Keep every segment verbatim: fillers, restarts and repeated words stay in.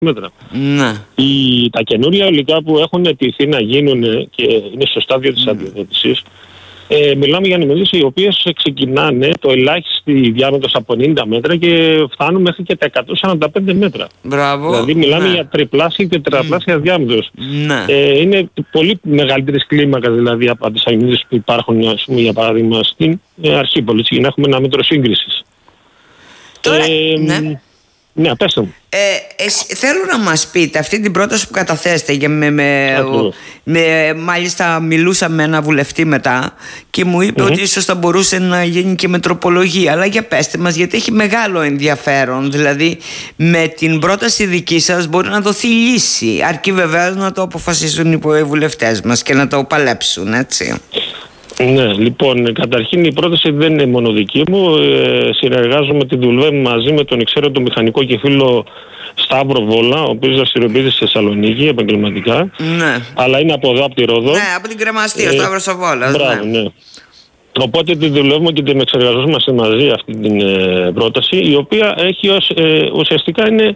μέτρα. Ναι. Η, τα καινούρια υλικά που έχουν αιτηθεί να γίνουν και είναι στο στάδιο της mm. αδειοδότησης, ε, μιλάμε για ανεμελίες οι οποίες ξεκινάνε το ελάχιστη διάμετρος από ενενήντα μέτρα και φτάνουν μέχρι και τα εκατόν σαράντα πέντε μέτρα. Μπράβο. Δηλαδή μιλάμε ναι. για τριπλάσια και τετραπλάσια mm. διάμετρος. Ναι. Ε, είναι πολύ μεγαλύτερης κλίμακας δηλαδή από τις ανεμελίες που υπάρχουν, ας πούμε, για παράδειγμα στην ε, Αρχίπολη, για να έχουμε ένα μέτρο σύγκρισης. Τώρα, ε, ναι. Ναι, πέστε μου. Ε, εσύ, θέλω να μας πείτε αυτή την πρόταση που καταθέσετε και με, με, με, μάλιστα μιλούσα με ένα βουλευτή μετά και μου είπε mm-hmm. ότι ίσως θα μπορούσε να γίνει και με τροπολογία, αλλά για πέστε μας, γιατί έχει μεγάλο ενδιαφέρον, δηλαδή με την πρόταση δική σας μπορεί να δοθεί λύση, αρκεί βεβαίως να το αποφασίσουν οι βουλευτές μας και να το παλέψουν, έτσι. Ναι, λοιπόν, καταρχήν η πρόταση δεν είναι μόνο δική μου. Ε, συνεργάζομαι, τη δουλεύουμε μαζί με τον εξαίρετο μηχανικό και φίλο Σταύρο Βόλα, ο οποίος δραστηριοποιείται στη Θεσσαλονίκη επαγγελματικά. Ναι. Αλλά είναι από εδώ, από τη Ρόδο. Ναι, από την Κρεμαστή, ο ε, Σταύρος ο Βόλας. Μπράβο, ναι. ναι. Οπότε τη δουλεύουμε και την εξεργαζόμαστε μαζί αυτή την ε, πρόταση, η οποία έχει ως, ε, ουσιαστικά είναι.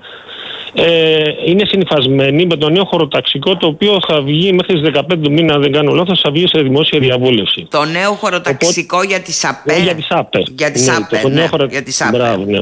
Ε, είναι συνυφασμένη με το νέο χωροταξικό, το οποίο θα βγει μέχρι τις δεκαπέντε του μήνα, αν δεν κάνω λάθος, θα βγει σε δημόσια διαβούλευση. Το νέο χωροταξικό Οπότε, για τις ΑΠΕ. Ε, για τις ΑΠΕ. Για τις ναι, ΑΠΕ, το, ναι, χωρο... για τις ΑΠΕ. Μπράβο, ναι.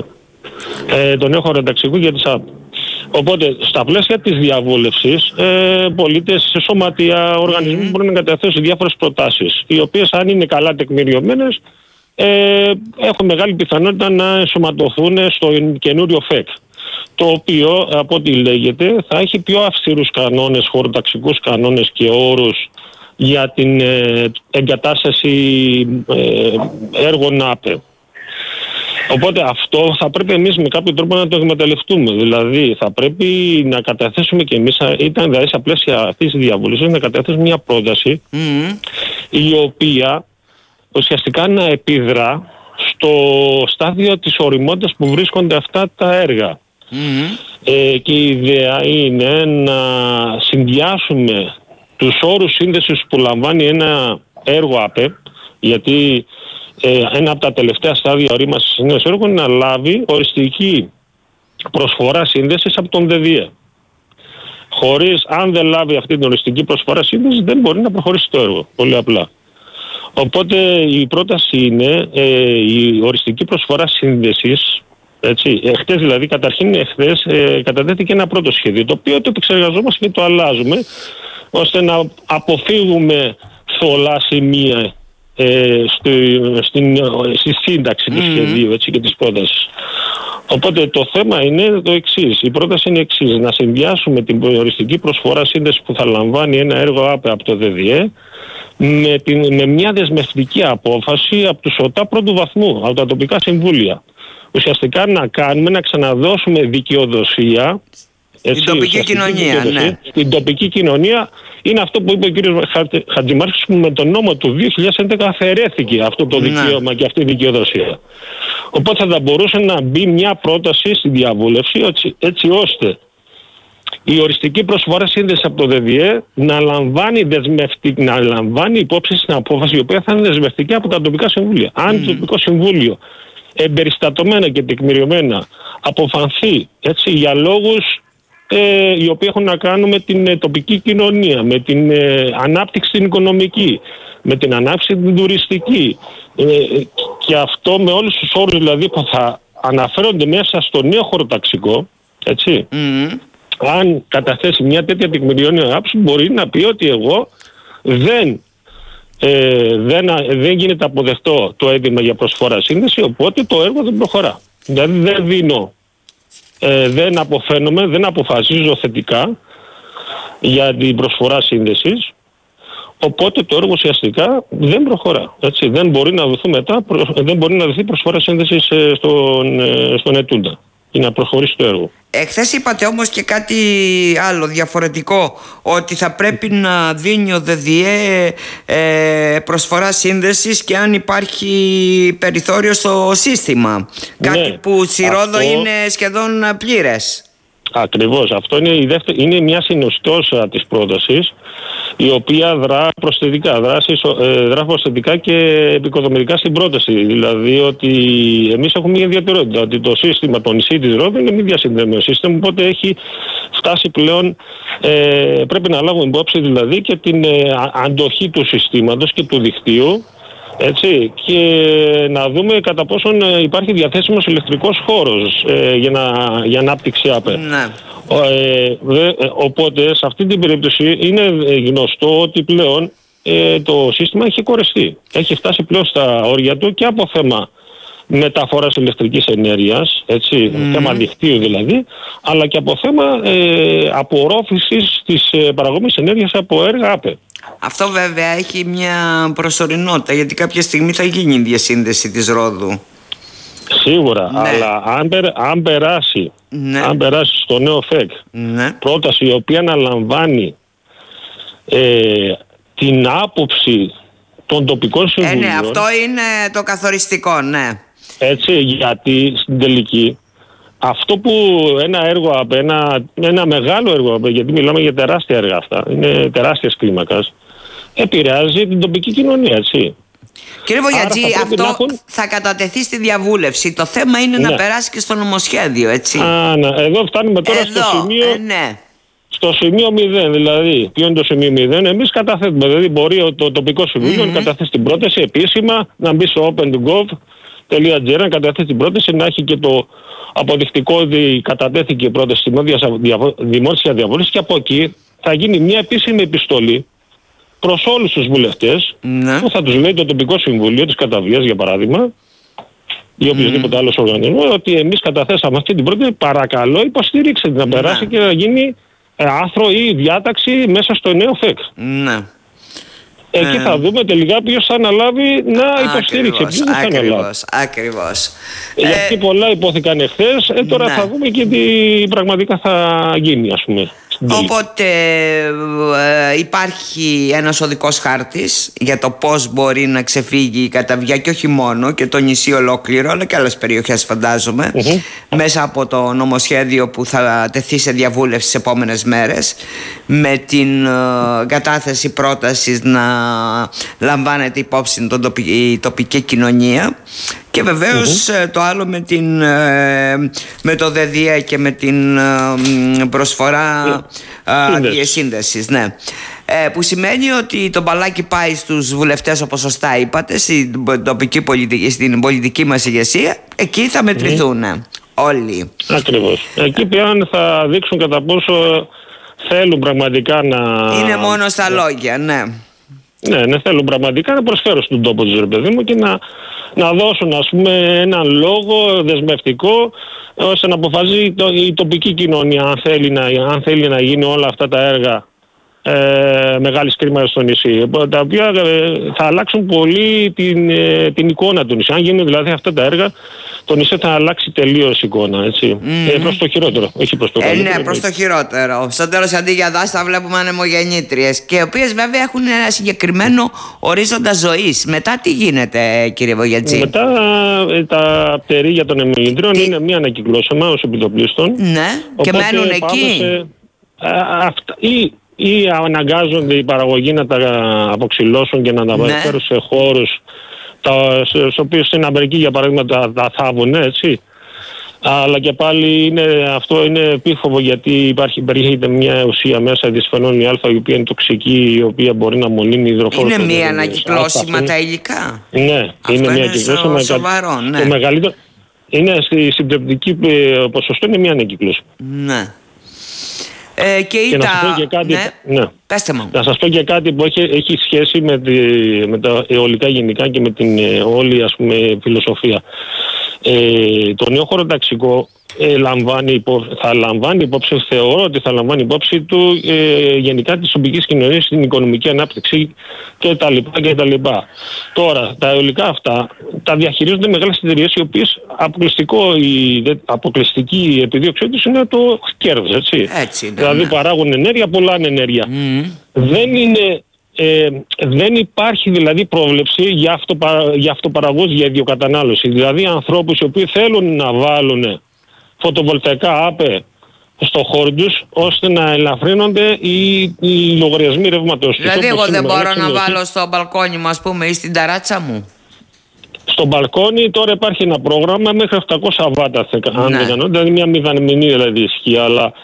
Ε, το νέο χωροταξικό για τις ΑΠΕ. Οπότε, στα πλαίσια της διαβούλευσης, ε, πολίτες, σωματεία, οργανισμοί mm. μπορούν να καταθέσουν διάφορες προτάσεις, οι οποίες, αν είναι καλά τεκμηριωμένες, ε, έχουν μεγάλη πιθανότητα να ενσωματωθούν στο καινούριο ΦΕΚ. Το οποίο, από ό,τι λέγεται, θα έχει πιο αυστηρούς κανόνες, χωροταξικούς κανόνες και όρους για την ε, εγκατάσταση ε, έργων ΑΠΕ. Οπότε αυτό θα πρέπει εμείς με κάποιο τρόπο να το εκμεταλλευτούμε. Δηλαδή θα πρέπει να καταθέσουμε και εμείς, ήταν δηλαδή στα πλαίσια αυτής της διαβούλευσης, να καταθέσουμε μια πρόταση mm. η οποία ουσιαστικά να επιδρά στο στάδιο της οριμότητας που βρίσκονται αυτά τα έργα. Mm-hmm. Ε, και η ιδέα είναι να συνδυάσουμε τους όρους σύνδεσης που λαμβάνει ένα έργο ΑΠΕ, γιατί ε, ένα από τα τελευταία στάδια ορίμασης νέος έργων είναι να λάβει οριστική προσφορά σύνδεσης από τον ΔΔΕ. Χωρίς, αν δεν λάβει αυτή την οριστική προσφορά σύνδεσης, δεν μπορεί να προχωρήσει το έργο, πολύ απλά. Οπότε η πρόταση είναι ε, η οριστική προσφορά σύνδεσης. Έτσι, εχθές δηλαδή, καταρχήν εχθές ε, κατατέθηκε ένα πρώτο σχέδιο, το οποίο το επεξεργαζόμαστε και το αλλάζουμε, ώστε να αποφύγουμε θολά σημεία ε, στη, στην, στη σύνταξη mm. του σχεδίου, έτσι, και της πρότασης. Οπότε το θέμα είναι το εξής, η πρόταση είναι εξής, να συνδυάσουμε την οριστική προσφορά σύνδεση που θα λαμβάνει ένα έργο ΑΠΕ από το ΔΔΕ με, την, με μια δεσμευτική απόφαση από τους ΟΤΑ πρώτου βαθμού, από τα τοπικά συμβούλια. Ουσιαστικά να κάνουμε, να ξαναδώσουμε δικαιοδοσία, έτσι, στην τοπική κοινωνία, ναι. Στην τοπική κοινωνία είναι αυτό που είπε ο κύριος Χατζημάρκος, που με τον νόμο του δύο χιλιάδες έντεκα αφαιρέθηκε αυτό το δικαίωμα ναι. και αυτή η δικαιοδοσία. Οπότε θα μπορούσε να μπει μια πρόταση στη διαβούλευση, έτσι, έτσι ώστε η οριστική προσφορά σύνδεση από το ΔΔΕ να λαμβάνει, να λαμβάνει υπόψη στην απόφαση, η οποία θα είναι δεσμευτική από τα τοπικά συμβούλια. Αν mm. το τοπικό συμβούλιο εμπεριστατωμένα και τεκμηριωμένα αποφανθεί, έτσι, για λόγους ε, οι οποίοι έχουν να κάνουν με την ε, τοπική κοινωνία, με την ε, ανάπτυξη την οικονομική, με την ανάπτυξη την τουριστική ε, και αυτό με όλους τους όρους δηλαδή που θα αναφέρονται μέσα στο νέο χωροταξικό, έτσι, mm. αν καταθέσει μια τέτοια τεκμηριώνια άψη, μπορεί να πει ότι εγώ δεν Ε, δεν, δεν γίνεται αποδεκτό το αίτημα για προσφορά σύνδεση, οπότε το έργο δεν προχωρά. Δηλαδή δεν δίνω, ε, δεν αποφαίνομαι, δεν αποφασίζω θετικά για την προσφορά σύνδεσης, οπότε το έργο ουσιαστικά δεν προχωρά. Έτσι. Δεν μπορεί να δοθεί μετά, δεν μπορεί να δοθεί προσφορά σύνδεσης στον, στον ετούντα ή να προχωρήσει το έργο. Εχθές είπατε όμως και κάτι άλλο διαφορετικό, ότι θα πρέπει να δίνει ο ΔΔΕ ε, προσφορά σύνδεσης και αν υπάρχει περιθώριο στο σύστημα. Ναι, κάτι που στη Ρόδο αυτό... είναι σχεδόν πλήρες. Ακριβώς. Αυτό είναι, η δεύτερη, είναι μια συνοστόσα της πρότασης, η οποία δρά προσθετικά, δράσει, ε, δρά προσθετικά και επικοδομητικά στην πρόταση. Δηλαδή ότι εμείς έχουμε μια ιδιαιτερότητα, ότι το σύστημα, το νησί της Ρόδου είναι μη διασυνδεμένο σύστημα, οπότε έχει φτάσει πλέον, ε, πρέπει να λάβουμε υπόψη δηλαδή και την ε, αντοχή του συστήματος και του δικτύου, έτσι, και να δούμε κατά πόσον υπάρχει διαθέσιμος ηλεκτρικός χώρος ε, για, να, για ανάπτυξη ΑΠΕ. Ναι. Ε, δε, οπότε σε αυτή την περίπτωση είναι γνωστό ότι πλέον ε, το σύστημα έχει κορεστεί. Έχει φτάσει πλέον στα όρια του και από θέμα μεταφοράς ηλεκτρικής ενέργειας, έτσι, mm. θέμα δικτύου δηλαδή, αλλά και από θέμα ε, απορρόφησης της ε, παραγωγής ενέργειας από έργα ΑΠΕ. Αυτό βέβαια έχει μια προσωρινότητα, γιατί κάποια στιγμή θα γίνει η διασύνδεση της Ρόδου. Σίγουρα, ναι. αλλά αν, περ, αν, περάσει, ναι. αν περάσει στο νέο ΦΕΚ ναι. πρόταση η οποία αναλαμβάνει ε, την άποψη των τοπικών συμβουλίων. Ε, ναι, αυτό είναι το καθοριστικό, ναι. Έτσι, γιατί στην τελική αυτό που ένα έργο ΑΠΕ, ένα, ένα μεγάλο έργο ΑΠΕ, γιατί μιλάμε για τεράστια έργα αυτά, είναι τεράστιας κλίμακας, επηρεάζει την τοπική κοινωνία, έτσι. Κύριε Βογιατζή, αυτό έχουν... θα κατατεθεί στη διαβούλευση. Το θέμα είναι ναι. να περάσει και στο νομοσχέδιο, έτσι. Α, ναι. Εδώ φτάνουμε τώρα Εδώ, στο σημείο... Ε, ναι. Στο σημείο μηδέν, δηλαδή. Ποιο είναι το σημείο μηδέν? Εμείς καταθέτουμε. Δηλαδή, μπορεί το τοπικό συμβούλιο mm-hmm. να καταθέσει την πρόταση επίσημα, να μπει στο open to gov τελεία τζι άρ, να καταθέσει την πρόταση, να έχει και το αποδεικτικό ότι κατατέθηκε η πρόταση στη δημόσια διαβούλευση, και από εκεί θα γίνει μια επίσημη επιστολή προς όλους τους βουλευτές, mm-hmm. που θα τους λέει το τοπικό συμβούλιο της Καταβίας, για παράδειγμα, ή οποιοδήποτε mm-hmm. άλλος οργανισμός, ότι εμείς καταθέσαμε αυτή την πρόταση, παρακαλώ υποστηρίξτε την, να περάσει mm-hmm. και να γίνει άρθρο ή διάταξη μέσα στο νέο ΦΕΚ. Ναι. Εκεί ε... θα δούμε τελικά ποιος θα αναλάβει να υποστηρίξει. Ακριβώς, ακριβώς, ακριβώς. Γιατί ε... πολλά υπόθηκαν εχθές, ε, τώρα ναι. θα δούμε και τι πραγματικά θα γίνει, ας πούμε. Οπότε ε, υπάρχει ένας οδικός χάρτης για το πώς μπορεί να ξεφύγει η Καταβιά, και όχι μόνο, και το νησί ολόκληρο, αλλά και άλλες περιοχές φαντάζομαι, mm-hmm. μέσα από το νομοσχέδιο που θα τεθεί σε διαβούλευση στις επόμενες μέρες, με την ε, κατάθεση πρότασης να λαμβάνεται υπόψη τον τοπι, η τοπική κοινωνία. Και βεβαίως mm-hmm. το άλλο με, την, με το ΔΕΔΙΑ και με την προσφορά yeah. διασύνδεσης, ναι. Ε, που σημαίνει ότι το μπαλάκι πάει στους βουλευτές, όπως σωστά είπατε, στην τοπική πολιτική, στην πολιτική μας ηγεσία. Εκεί θα μετρηθούν mm-hmm. όλοι. Ακριβώς. Εκεί πια θα δείξουν κατά πόσο θέλουν πραγματικά να... Είναι μόνο στα λόγια, ναι. Ναι, ναι, θέλουν πραγματικά να προσφέρουν στον τόπο τους, ρε παιδί μου, και να, να δώσουν, ας πούμε, έναν λόγο δεσμευτικό, ώστε να αποφασίζει το, η τοπική κοινωνία αν θέλει να, αν θέλει να γίνει όλα αυτά τα έργα ε, μεγάλης κλίμακας στο νησί, τα οποία ε, θα αλλάξουν πολύ την, ε, την εικόνα του νησί. Αν γίνουν δηλαδή αυτά τα έργα, το νησί θα αλλάξει τελείως εικόνα, έτσι. Mm-hmm. Ε, προς το χειρότερο, όχι προς το καλύτερο. Ε, ναι, προς το χειρότερο. Στο τέλος, αντί για δάση θα βλέπουμε ανεμογεννήτριες, και οι οποίες βέβαια έχουν ένα συγκεκριμένο ορίζοντα ζωής. Μετά τι γίνεται, κύριε Βογιατζή? Μετά ε, τα πτερίγια των ανεμογεννήτριων είναι μία ανακυκλώσιμα ως επιτοπλίστων. Ναι, και μένουν εκεί. Σε, α, αυτά, ή, ή αναγκάζονται οι παραγωγοί να τα αποξυλώσουν και να τα ναι. φέρουν σε χώρους στους οποίους στην Αμερική, για παράδειγμα, τα, τα θάβουν, έτσι. Αλλά και πάλι είναι, αυτό είναι επίφοβο, γιατί υπάρχει, περιέχεται μια ουσία μέσα, δυσφενόνη Α, η οποία είναι τοξική, η οποία μπορεί να μολύνει υδροφόρους. Είναι μια ανακυκλώσιμα τα υλικά. Ναι, αυτό είναι μια ανακυκλώσιμα. Σοβαρό, ναι. Το μεγαλύτερο είναι στη συμπτωτική ποσοστό, είναι μια ανακυκλώσιμα. Ναι. Ε, και, και τα... να σας πω και κάτι, ναι. Ναι. Πέστε μου. Να σας πω και κάτι που έχει, έχει σχέση με, τη, με τα αιωλικά γενικά και με την ε, όλη, ας πούμε, φιλοσοφία. Ε, το νέο χωροταξικό ε, λαμβάνει υπό, θα λαμβάνει υπόψη, θεωρώ ότι θα λαμβάνει υπόψη του ε, γενικά της τοπικής κοινωνίας, την οικονομική ανάπτυξη κτλ. κτλ. Τώρα, τα αιωλικά αυτά τα διαχειρίζονται μεγάλες εταιρείες, οι οποίες αποκλειστικό, η αποκλειστική επιδίωξή τους είναι το κέρδος, έτσι. Έτσι είναι, δηλαδή ναι. παράγουν ενέργεια, πουλάνε ενέργεια. Mm. Δεν είναι... Ε, δεν υπάρχει δηλαδή πρόβλεψη για, αυτοπα, για αυτοπαραγωγούς, για ιδιοκατανάλωση. Δηλαδή ανθρώπους οι οποίοι θέλουν να βάλουν φωτοβολταϊκά ΑΠΕ στο χώρο τους, ώστε να ελαφρύνονται οι, οι λογαριασμοί ρεύματος. Δηλαδή εγώ δεν μπορώ να βάλω στο μπαλκόνι μου, ας πούμε, ή στην ταράτσα μου? Στο μπαλκόνι τώρα υπάρχει ένα πρόγραμμα μέχρι επτακόσια βάτα, αν ναι. δεν κάνω, δηλαδή μια μηδαμινή δηλαδή ισχύ, αλλά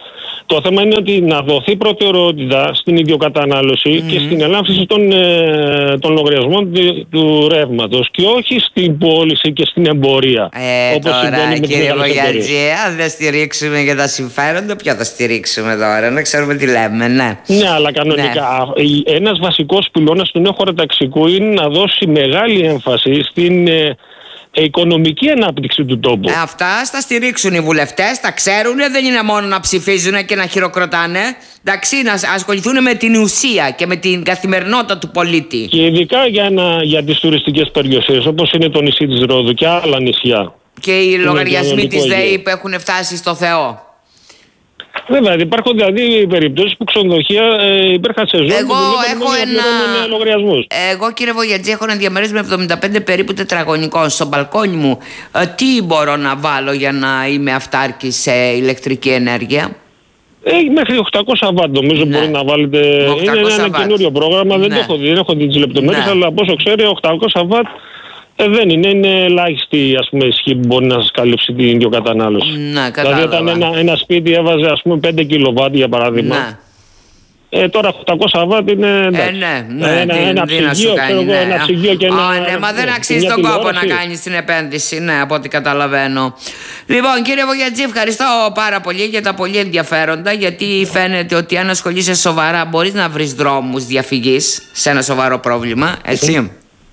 Το θέμα είναι ότι να δοθεί προτεραιότητα στην ιδιοκατανάλωση mm-hmm. και στην ελάφρυνση των, ε, των λογαριασμών του ρεύματος και όχι στην πώληση και στην εμπορία. Ε, όπως τώρα κύριε Βογιατζή, αν δεν στηρίξουμε για τα συμφέροντα, ποιο θα στηρίξουμε τώρα, να ξέρουμε τι λέμε, ναι. Ναι, αλλά κανονικά ναι. ένας βασικός πυλώνας του νέου χωροταξικού είναι να δώσει μεγάλη έμφαση στην ε, οικονομική ανάπτυξη του τόπου. Ε, αυτά στα στηρίξουν οι βουλευτές, τα ξέρουν, δεν είναι μόνο να ψηφίζουν και να χειροκροτάνε. Εντάξει, να ασχοληθούν με την ουσία και με την καθημερινότητα του πολίτη. Και ειδικά για, να, για τις τουριστικές περιοχές, όπως είναι το νησί της Ρόδου και άλλα νησιά. Και οι λογαριασμοί της ΔΕΗ που έχουν φτάσει στο Θεό. Βέβαια, υπάρχουν δηλαδή περιπτώσεις που ξενοδοχεία ε, υπέρχαν σεζόν εγώ που έχω ένα... λογαριασμούς. Εγώ κύριε Βογιατζή έχω ένα διαμέρισμα εβδομήντα πέντε περίπου τετραγωνικών στο μπαλκόνι μου. Ε, τι μπορώ να βάλω για να είμαι αυτάρκης σε ηλεκτρική ενέργεια? Ε, μέχρι οχτακόσια βατ νομίζω ναι. μπορεί να βάλετε. Είναι ένα βατ. Καινούριο πρόγραμμα, ναι. δεν, το έχω, δεν έχω δει τις λεπτομέρειες, ναι. αλλά από όσο ξέρω οχτακόσια βατ ε, δεν είναι, είναι ελάχιστη ας πούμε, ισχύ που μπορεί να σας καλύψει την ιδιοκατανάλωση. Ναι, δηλαδή όταν ένα, ένα σπίτι έβαζε ας πούμε πέντε κιλοβάτ για παράδειγμα. Ναι. Ε, τώρα οχτακόσια βατ είναι εντάξει. Ε, ναι, ναι, ένα, τι, ένα, ψυγείο, κάνει, ναι. ένα ψυγείο και ένα... Oh, ναι, μα δεν αξίζει τον κόπο να κάνεις την επένδυση, ναι, από ό,τι καταλαβαίνω. Λοιπόν, κύριε Βογιατζή, ευχαριστώ πάρα πολύ για τα πολύ ενδιαφέροντα, γιατί φαίνεται ότι αν ασχολείσαι σοβαρά μπορείς να βρεις δρόμους διαφυγής σε ένα σοβαρό πρόβλημα, έτσι.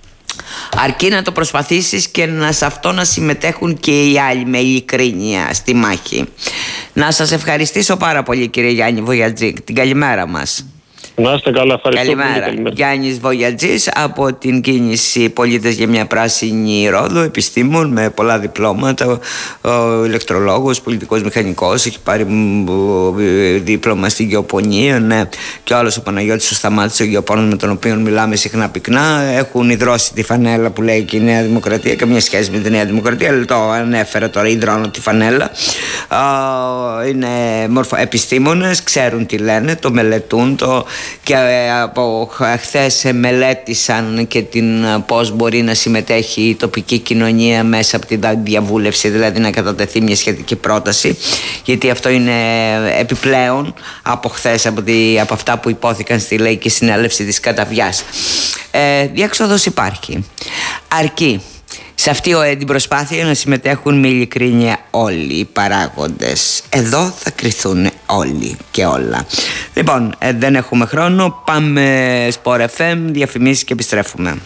Αρκεί να το προσπαθήσεις και να σε αυτό να συμμετέχουν και οι άλλοι με ειλικρίνεια στη μάχη. Να σας ευχαριστήσω πάρα πολύ κύριε Γιάννη Βογιατζή. Την καλημέρα μας. Να είστε καλά, ευχαριστώ. Καλημέρα. Καλημέρα. Γιάννης Βογιατζής από την κίνηση Πολίτες για μια Πράσινη Ρόδο, επιστήμον με πολλά διπλώματα, ο ηλεκτρολόγος, πολιτικός μηχανικός, έχει πάρει δίπλωμα στη γεωπονία, ναι. Και ο άλλος ο Παναγιώτης ο Σταμάτης, ο γεωπόνος με τον οποίο μιλάμε συχνά πυκνά, έχουν ιδρώσει τη φανέλα που λέει και η Νέα Δημοκρατία, καμία σχέση με τη Νέα Δημοκρατία, αλλά το ανέφερα τώρα, ιδρώνω τη φανέλα. Είναι μορφο... επιστήμονες, ξέρουν τι λένε, το μελετούν, το και από χθες μελέτησαν και την πώς μπορεί να συμμετέχει η τοπική κοινωνία μέσα από τη διαβούλευση, δηλαδή να κατατεθεί μια σχετική πρόταση, γιατί αυτό είναι επιπλέον από χθες από, τη, από αυτά που υπόθηκαν στη Λαϊκή Συνέλευση της Καταβιάς. Ε, διέξοδος υπάρχει, αρκεί σε αυτή την προσπάθεια να συμμετέχουν με ειλικρίνεια όλοι οι παράγοντες. Εδώ θα κριθούν όλοι και όλα. Λοιπόν, ε, δεν έχουμε χρόνο. Πάμε Sport εφ εμ, διαφημίσεις και επιστρέφουμε.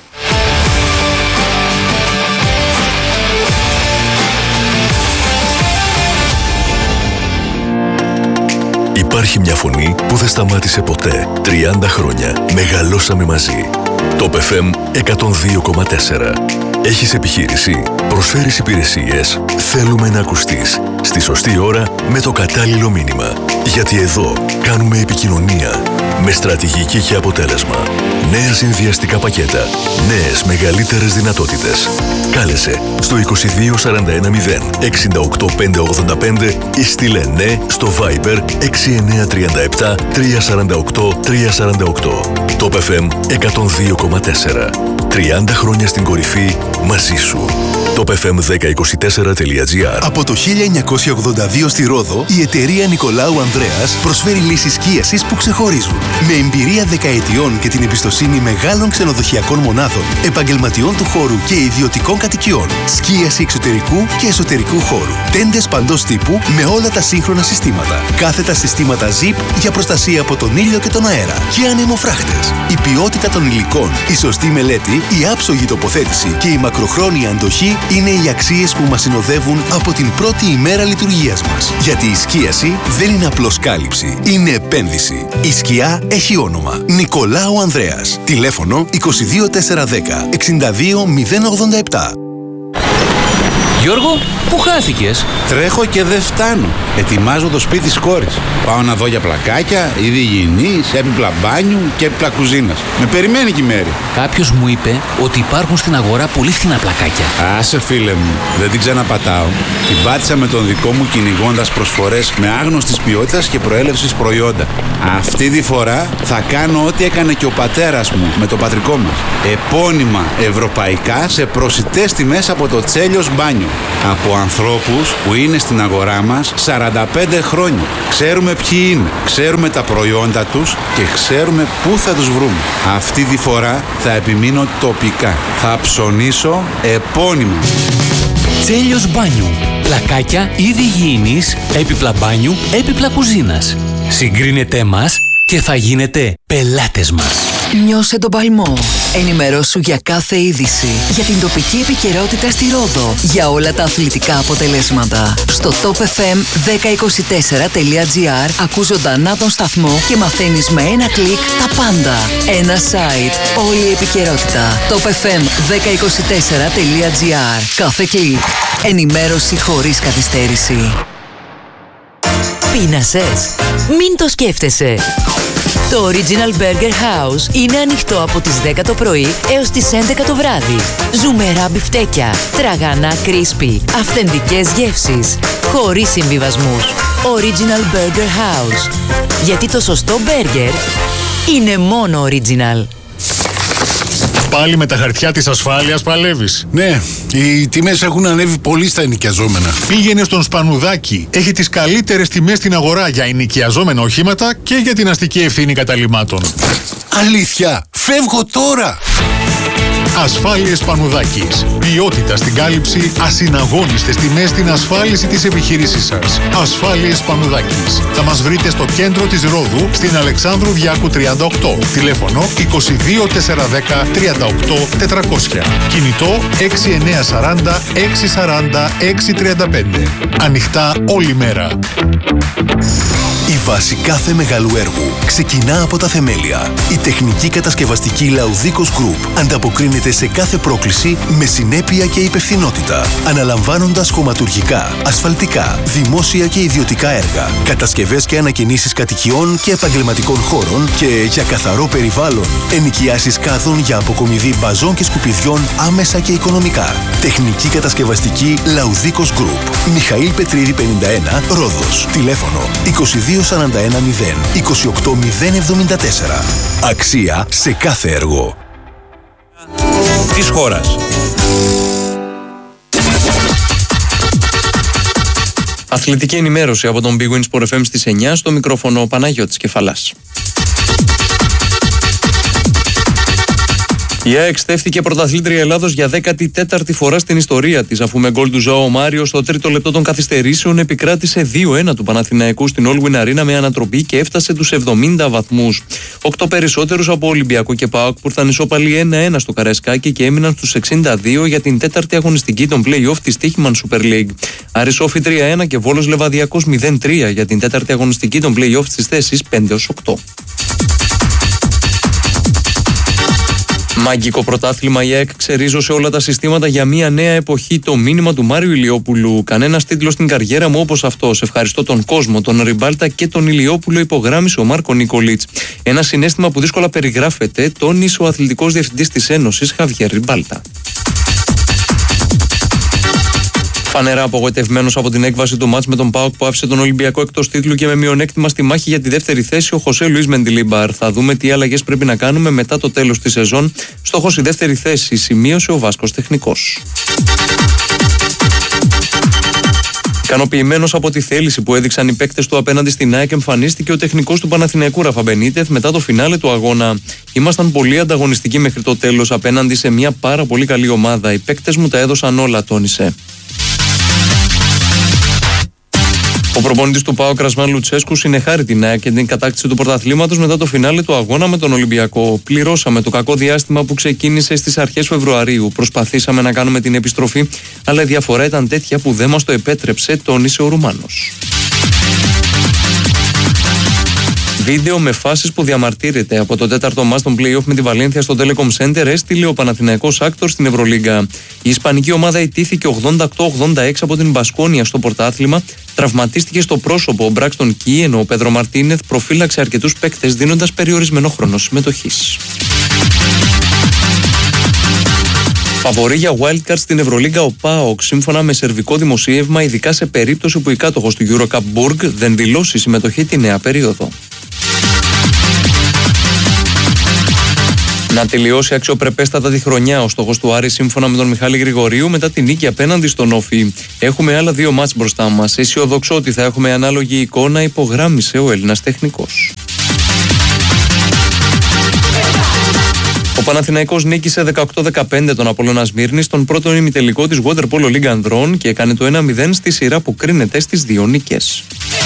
Υπάρχει μια φωνή που δεν σταμάτησε ποτέ. τριάντα χρόνια μεγαλώσαμε μαζί. Top εφ εμ εκατόν δύο κόμμα τέσσερα. Έχεις επιχείρηση, προσφέρεις υπηρεσίες, θέλουμε να ακουστείς. Στη σωστή ώρα, με το κατάλληλο μήνυμα. Γιατί εδώ κάνουμε επικοινωνία με στρατηγική και αποτέλεσμα. Νέα συνδυαστικά πακέτα, νέες μεγαλύτερες δυνατότητες. Κάλεσε στο είκοσι δύο σαράντα ένα μηδέν εξήντα οκτώ πεντακόσια ογδόντα πέντε ή στείλε ναι στο Viber έξι εννιά τρία επτά τρία τέσσερα οκτώ τρία τέσσερα οκτώ. Top εφ εμ εκατόν δύο κόμμα τέσσερα. τριάντα χρόνια στην κορυφή μαζί σου. top εφ εμ δέκα είκοσι τέσσερα τελεία τζι άρ. Από το χίλια εννιακόσια ογδόντα δύο στη Ρόδο, η εταιρεία Νικολάου Ανδρέας προσφέρει λύσεις σκίασης που ξεχωρίζουν. Με εμπειρία δεκαετιών και την εμπιστοσύνη μεγάλων ξενοδοχειακών μονάδων, επαγγελματιών του χώρου και ιδιωτικών κατοικιών. Σκίαση εξωτερικού και εσωτερικού χώρου. Τέντες παντός τύπου με όλα τα σύγχρονα συστήματα. Κάθετα συστήματα Zip για προστασία από τον ήλιο και τον αέρα. Και ανεμοφράχτες. Η ποιότητα των υλικών, η σωστή μελέτη, η άψογη τοποθέτηση και η μακροχρόνια αντοχή είναι οι αξίες που μας συνοδεύουν από την πρώτη ημέρα λειτουργίας μας. Γιατί η σκίαση δεν είναι απλώς κάλυψη, είναι επένδυση. Η σκιά έχει όνομα. Νικολάου Ανδρέας. Τηλέφωνο είκοσι δύο τετρακόσια δέκα εξήντα δύο μηδέν ογδόντα επτά. Γιώργο, πού χάθηκες? Τρέχω και δεν φτάνω. Ετοιμάζω το σπίτι της κόρης. Πάω να δω για πλακάκια, είδη υγιεινής, έπιπλα μπάνιου και έπιπλα κουζίνας. Με περιμένει και η Μέρη. Κάποιος μου είπε ότι υπάρχουν στην αγορά πολύ φθηνά πλακάκια. Άσε φίλε μου, δεν την ξαναπατάω. Την πάτησα με τον δικό μου κυνηγώντας προσφορές με άγνωστης ποιότητας και προέλευσης προϊόντα. Αυτή τη φορά θα κάνω ό,τι έκανε και ο πατέρας μου με το πατρικό μας. Επώνυμα ευρωπαϊκά σε προσιτές τιμές από το Τσέλιος Μπάνιο. Από ανθρώπους που είναι στην αγορά μας σαράντα πέντε χρόνια. Ξέρουμε ποιοι είναι, ξέρουμε τα προϊόντα τους και ξέρουμε πού θα τους βρούμε. Αυτή τη φορά θα επιμείνω τοπικά. Θα ψωνίσω επώνυμα. Τσέλιος Μπάνιου. Πλακάκια είδη υγιεινής, έπιπλα μπάνιου, έπιπλα κουζίνας. Συγκρίνετε μας και θα γίνετε πελάτες μας. Νιώσε τον παλμό. Ενημερώσου για κάθε είδηση. Για την τοπική επικαιρότητα στη Ρόδο. Για όλα τα αθλητικά αποτελέσματα. Στο top f m δέκα είκοσι τέσσερα τελεία τζι άρ ακούς ζωντανά τον σταθμό και μαθαίνεις με ένα κλικ τα πάντα. Ένα site. Όλη η επικαιρότητα. top f m δέκα είκοσι τέσσερα τελεία τζι άρ. Κάθε κλικ. Ενημέρωση χωρίς καθυστέρηση. Πείνασες? Μην το σκέφτεσαι. Το Original Burger House είναι ανοιχτό από τις δέκα το πρωί έως τις έντεκα το βράδυ. Ζουμερά μπιφτέκια, τραγανά crispy, αυθεντικές γεύσεις, χωρίς συμβιβασμούς. Original Burger House. Γιατί το σωστό μπέργκερ είναι μόνο original. Πάλι με τα χαρτιά της ασφάλειας παλεύεις? Ναι, οι τιμές έχουν ανέβει πολύ στα ενοικιαζόμενα. Πήγαινε στον Σπανουδάκη. Έχει τις καλύτερες τιμές στην αγορά για ενοικιαζόμενα οχήματα και για την αστική ευθύνη καταλυμάτων. Αλήθεια, φεύγω τώρα! Ασφάλειες Σπανουδάκης. Ποιότητα στην κάλυψη, ασυναγώνιστες τιμές στην ασφάλιση της επιχείρησής σας. Ασφάλειες Σπανουδάκης. Θα μας βρείτε στο κέντρο της Ρόδου, στην Αλεξάνδρου Διάκου τριάντα οκτώ. Τηλέφωνο είκοσι δύο τετρακόσια δέκα τριάντα οκτώ τετρακόσια. Κινητό έξι εννιά σαράντα έξι σαράντα έξι τριάντα πέντε. Ανοιχτά όλη μέρα. Η βάση κάθε μεγάλου έργου ξεκινά από τα θεμέλια. Η τεχνική κατασκευαστική Λαουδίκος Group ανταποκρίνεται σε κάθε πρόκληση με συνέπεια και υπευθυνότητα, αναλαμβάνοντας χωματουργικά, ασφαλτικά, δημόσια και ιδιωτικά έργα, κατασκευές και ανακαινήσεις κατοικιών και επαγγελματικών χώρων και για καθαρό περιβάλλον, ενοικιάσεις κάδων για αποκομιδή μπαζών και σκουπιδιών άμεσα και οικονομικά. Τεχνική κατασκευαστική Λαουδίκος Group. Μιχαήλ Πετρίδη πενήντα ένα, Ρόδος. Τηλέφωνο είκοσι δύο σαράντα ένα μηδέν είκοσι οκτώ μηδέν εβδομήντα τέσσερα. Αξία σε κάθε έργο. Της χώρας. Αθλητική ενημέρωση από τον Big Win Sport εφ εμ στις εννιά, στο μικρόφωνο Παναγιώτης Κεφαλάς. Η ΑΕΚ στέφθηκε πρωταθλήτρια Ελλάδος για δέκατη τέταρτη φορά στην ιστορία της, αφού με γκολ του Ζωάο Μάριο στο τρίτο λεπτό των καθυστερήσεων επικράτησε δύο ένα του Παναθηναϊκού στην All Win Arena με ανατροπή και έφτασε τους εβδομήντα βαθμούς. Οκτώ περισσότερους από Ολυμπιακό και ΠΑΟΚ που ήρθαν ισόπαλοι ένα ένα στο Καραϊσκάκι και έμειναν στους εξήντα δύο για την τέταρτη αγωνιστική των play-off της Τύχημαν Super League. Άρης Όφη τρία ένα και Βόλος Λεβαδιακός μηδέν τρία για την τέταρτη αγωνιστική των play-off στις θέσεις πέντε έως οκτώ. Μαγικό πρωτάθλημα, η ΑΕΚ ξερίζωσε όλα τα συστήματα για μια νέα εποχή. Το μήνυμα του Μάριου Ηλιόπουλου. Κανένας τίτλος στην καριέρα μου όπως αυτός. Ευχαριστώ τον κόσμο, τον Ριμπάλτα και τον Ηλιόπουλο, υπογράμμισε ο Μάρκο Νικολίτς. Ένα συναίσθημα που δύσκολα περιγράφεται, τόνισε ο αθλητικός διευθυντής της Ένωσης, Χαβιέρ Ριμπάλτα. Φανερά απογοητευμένος από την έκβαση του μάτς με τον ΠΑΟΚ που άφησε τον Ολυμπιακό εκτός τίτλου και με μειονέκτημα στη μάχη για τη δεύτερη θέση, ο Χωσέ Λουίς Μεντιλίμπαρ. Θα δούμε τι αλλαγές πρέπει να κάνουμε μετά το τέλος της σεζόν. Στόχος η δεύτερη θέση, σημείωσε ο Βάσκος τεχνικός. Ικανοποιημένος από τη θέληση που έδειξαν οι παίκτες του απέναντι στην ΑΕΚ, εμφανίστηκε ο τεχνικός του Παναθηναϊκού Ραφα Μπενίτεθ μετά το φινάλε του αγώνα. Ήμασταν πολύ ανταγωνιστικοί μέχρι το τέλος απέναντι σε μια πάρα πολύ καλή ομάδα. Οι παίκτες μου τα έδωσαν όλα, τόνισε. Ο προπονητής του ΠΑΟΚ Ρασβάν Λουτσέσκου συνεχάρει την ΑΕΚ και την κατάκτηση του πρωταθλήματος μετά το φινάλε του αγώνα με τον Ολυμπιακό. Πληρώσαμε το κακό διάστημα που ξεκίνησε στις αρχές Φεβρουαρίου. Προσπαθήσαμε να κάνουμε την επιστροφή, αλλά η διαφορά ήταν τέτοια που δεν μας το επέτρεψε, τόνισε ο Ρουμάνος. Βίντεο με φάσεις που διαμαρτύρεται από το τέταρτο μάτς των play-off με τη Βαλένθια στο Telecom Center έστειλε ο Παναθηναϊκός Άκτορ στην Ευρωλίγκα. Η ισπανική ομάδα ιτήθηκε ογδόντα οκτώ ογδόντα έξι από την Μπασκόνια στο πρωτάθλημα. Τραυματίστηκε στο πρόσωπο ο Μπράξτον Κι, ενώ ο Πέδρο Μαρτίνεθ προφύλαξε αρκετούς παίκτες δίνοντας περιορισμένο χρόνο συμμετοχής. Φαβορί για wildcard στην Ευρωλίγκα ο ΠΑΟΚ, σύμφωνα με σερβικό δημοσίευμα, ειδικά σε περίπτωση που η κάτοχος του Eurocup Burg δεν δηλώσει συμμετοχή τη νέα περίοδο. Να τελειώσει αξιοπρεπέστατα τη χρονιά ο στόχος του Άρη, σύμφωνα με τον Μιχάλη Γρηγορίου, μετά την νίκη απέναντι στον Όφη. Έχουμε άλλα δύο μάτς μπροστά μας. Αισιοδοξώ ότι θα έχουμε ανάλογη εικόνα, υπογράμμισε ο Έλληνας τεχνικός. Ο Παναθηναϊκός νίκησε δεκαοκτώ δεκαπέντε τον Απόλλωνα Σμύρνης στον πρώτο ημιτελικό της Water Polo League Ανδρών και έκανε το ένα μηδέν στη σειρά που κρίνεται στις δύο νίκες.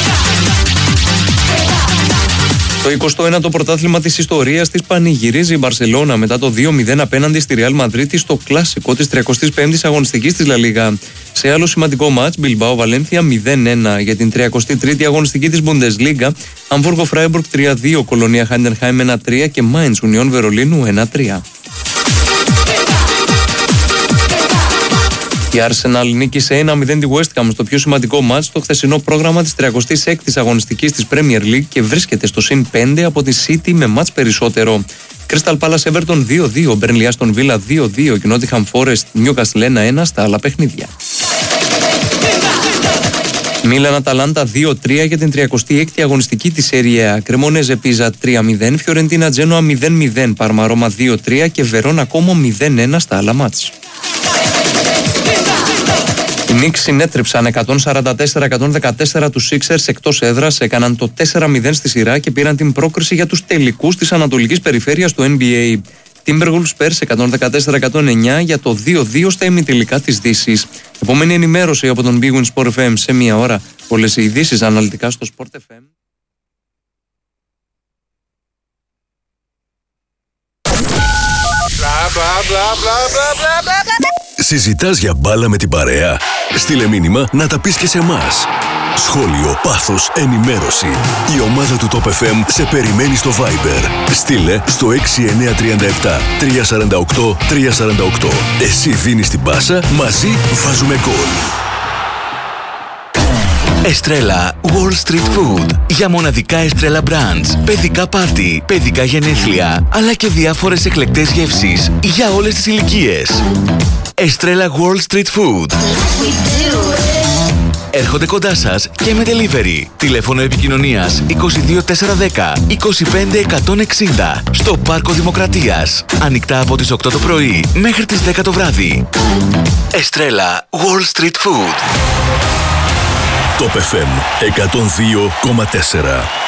Το εικοστό ένατο πρωτάθλημα της ιστορίας της πανηγυρίζει η Μπαρσελόνα μετά το δύο μηδέν απέναντι στη Ρεάλ Μαδρίτη στο κλασικό της τριαντάτη πέμπτη αγωνιστικής της Λα Λίγα. Σε άλλο σημαντικό μάτς, Μπιλμπάο Βαλένθια μηδέν ένα για την τριαντάτη τρίτη αγωνιστική της Bundesliga, Αμβούργο Φράιμπουργκ τρία δύο, Κολονία Χάιντενχάιμ ένα τρία και Μάιντς Ουνιόν Βερολίνου ένα τρία. Η Arsenal νίκησε ένα μηδέν τη West Ham στο πιο σημαντικό μάτς στο χθεσινό πρόγραμμα της τριαντάτη έκτη αγωνιστικής της Premier League και βρίσκεται στο συν πέντε από τη City με μάτς περισσότερο. Crystal Palace Everton δύο δύο, Burnley Aston Villa δύο δύο και Nottingham Forest Newcastle ένα ένα στα άλλα παιχνίδια. Μίλαν Αταλάντα δύο τρία για την τριαντάτη έκτη αγωνιστική της Serie A. Κρεμονέζε Πίζα τρία μηδέν, Φιωρεντίνα Τζένοα μηδέν μηδέν, Παρμα Ρώμα δύο τρία και Βερόνα Κόμο μηδέν ένα στα άλλα μάτς. Οι Knicks συνέτριψαν εκατόν σαράντα τέσσερα εκατόν δεκατέσσερα τους Sixers εκτός έδρας, έκαναν το τέσσερα μηδέν στη σειρά και πήραν την πρόκριση για τους τελικούς της Ανατολικής Περιφέρειας του N B A. Timberwolves Spurs εκατόν δεκατέσσερα εκατόν εννιά για το δύο δύο στα ημιτελικά της Δύσης. Επόμενη ενημέρωση από τον Big Win Sport εφ εμ σε μία ώρα. Όλες οι ειδήσεις αναλυτικά στο Sport εφ εμ. Συζητάς για μπάλα με την παρέα? Στείλε μήνυμα να τα πεις και σε εμάς. Σχόλιο, πάθος, ενημέρωση. Η ομάδα του Top εφ εμ σε περιμένει στο Viber. Στείλε στο έξι εννιά τρία επτά τρία τέσσερα οκτώ τρία τέσσερα οκτώ. Εσύ δίνεις την πάσα, μαζί βάζουμε γκολ. Εστρέλα Wall Street Food. Για μοναδικά Εστρέλα Brands, παιδικά πάρτι, παιδικά γενέθλια, αλλά και διάφορες εκλεκτές γεύσεις για όλες τις ηλικίες. Εστρέλα Wall Street Food. Έρχονται κοντά σας και με delivery. Τηλέφωνο επικοινωνίας είκοσι δύο τετρακόσια δέκα είκοσι πέντε εκατόν εξήντα στο Πάρκο Δημοκρατίας. Ανοιχτά από τις οκτώ το πρωί μέχρι τις δέκα το βράδυ. Εστρέλα Wall Street Food. Top εφ εμ εκατόν δύο κόμμα τέσσερα.